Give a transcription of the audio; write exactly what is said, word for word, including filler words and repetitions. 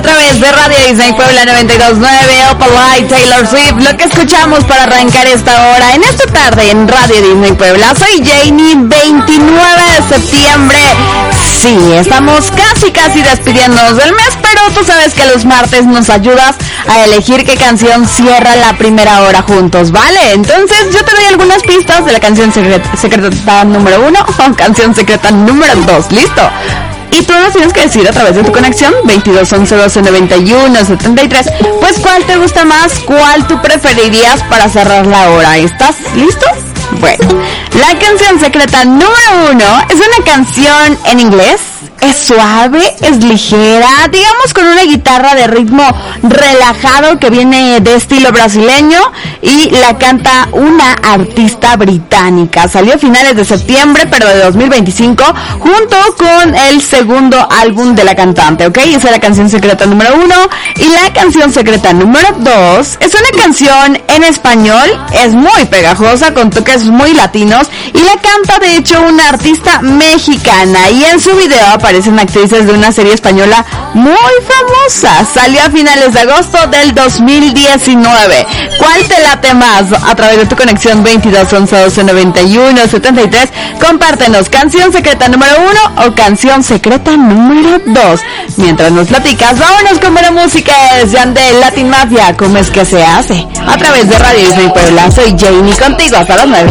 a través de Radio Disney Puebla noventa y dos punto nueve, Opalite, Taylor Swift, lo que escuchamos para arrancar esta hora en esta tarde en Radio Disney Puebla. Soy Janie, veintinueve de septiembre. Sí, estamos casi casi despidiéndonos del mes, pero tú sabes que los martes nos ayudas a elegir qué canción cierra la primera hora juntos, ¿vale? Entonces yo te doy algunas pistas de la canción secreta, secreta número uno o canción secreta número dos, ¿listo? Y tú nos tienes que decir a través de tu conexión veintidós once doce noventa y uno setenta y tres, pues cuál te gusta más, cuál tú preferirías para cerrar la hora. ¿Estás listo? Bueno, la canción secreta número uno es una canción en inglés. Es suave, es ligera, digamos con una guitarra de ritmo relajado que viene de estilo brasileño y la canta una artista británica. Salió a finales de septiembre, pero de dos mil veinticinco, junto con el segundo álbum de la cantante, ¿ok? Esa es la canción secreta número uno. Y la canción secreta número dos es una canción en español, es muy pegajosa, con toques muy latinos, y la canta de hecho una artista mexicana, y en su video aparece Aparecen actrices de una serie española muy famosa. Salió a finales de agosto del dos mil diecinueve. ¿Cuál te late más? A través de tu conexión veintidós once doce noventa y uno setenta y tres, compártenos canción secreta número uno o canción secreta número dos. Mientras nos platicas, vámonos con buena música de Yandel, Latin Mafia. ¿Cómo es que se hace? A través de Radio Disney Puebla. Soy Janie contigo hasta las nueve.